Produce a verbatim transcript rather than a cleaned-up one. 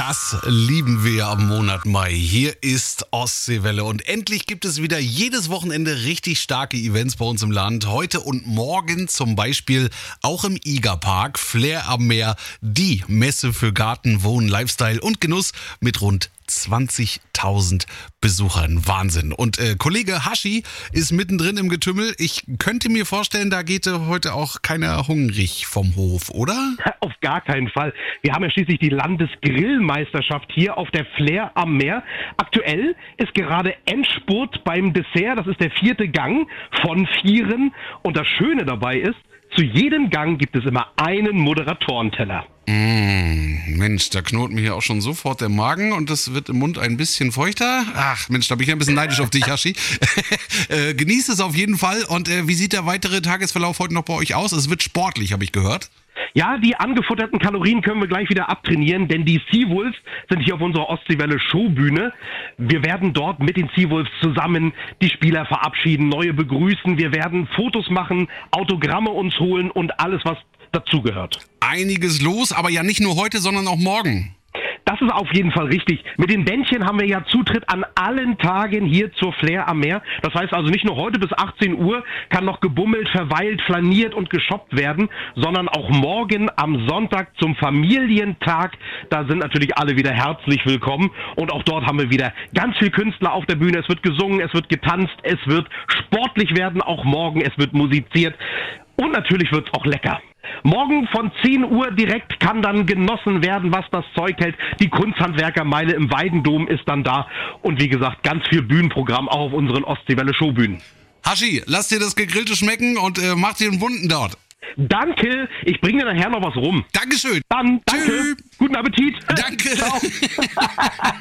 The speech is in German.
Das lieben wir am Monat Mai. Hier ist Ostseewelle und endlich gibt es wieder jedes Wochenende richtig starke Events bei uns im Land. Heute und morgen zum Beispiel auch im Igerpark, Flair am Meer, die Messe für Garten, Wohnen, Lifestyle und Genuss mit rund zwanzigtausend Besuchern. Wahnsinn. Und äh, Kollege Hashi ist mittendrin im Getümmel. Ich könnte mir vorstellen, da geht äh, heute auch keiner hungrig vom Hof, oder? Auf gar keinen Fall. Wir haben ja schließlich die Landesgrillmeisterschaft hier auf der Flair am Meer. Aktuell ist gerade Endspurt beim Dessert. Das ist der vierte Gang von vieren. Und das Schöne dabei ist, zu jedem Gang gibt es immer einen Moderatorenteller. Mmh, Mensch, da knurrt mir hier auch schon sofort der Magen und das wird im Mund ein bisschen feuchter. Ach Mensch, da bin ich ein bisschen neidisch auf dich, Hashi. äh, genießt es auf jeden Fall. Und äh, wie sieht der weitere Tagesverlauf heute noch bei euch aus? Es wird sportlich, habe ich gehört. Ja, die angefutterten Kalorien können wir gleich wieder abtrainieren, denn die Seawolves sind hier auf unserer Ostseewelle Showbühne. Wir werden dort mit den Seawolves zusammen die Spieler verabschieden, neue begrüßen. Wir werden Fotos machen, Autogramme uns holen und alles, was dazugehört. Einiges los, aber ja nicht nur heute, sondern auch morgen. Das ist auf jeden Fall richtig. Mit den Bändchen haben wir ja Zutritt an allen Tagen hier zur Flair am Meer. Das heißt also nicht nur heute bis achtzehn Uhr kann noch gebummelt, verweilt, flaniert und geshoppt werden, sondern auch morgen am Sonntag zum Familientag. Da sind natürlich alle wieder herzlich willkommen. Und auch dort haben wir wieder ganz viel Künstler auf der Bühne. Es wird gesungen, es wird getanzt, es wird sportlich werden, auch morgen. Es wird musiziert. Und natürlich wird es auch lecker. Morgen von zehn Uhr direkt kann dann genossen werden, was das Zeug hält. Die Kunsthandwerkermeile im Weidendom ist dann da. Und wie gesagt, ganz viel Bühnenprogramm auch auf unseren Ostseewelle Showbühnen. Hashi, lass dir das Gegrillte schmecken und äh, mach dir einen bunten dort. Danke, ich bringe dir nachher noch was rum. Dankeschön. Dann, danke, Tschö. Guten Appetit. Danke. Ciao.